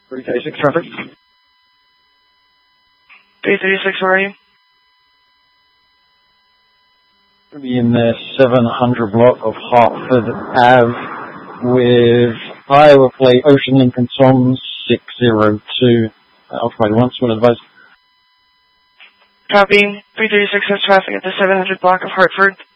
336 traffic. 336, where are you? Going to be in the 700 block of Hartford Ave with Iowa Plate Ocean Lincoln Toms 602. Ultra once, will advise. Copy. 336 has traffic at the 700 block of Hartford.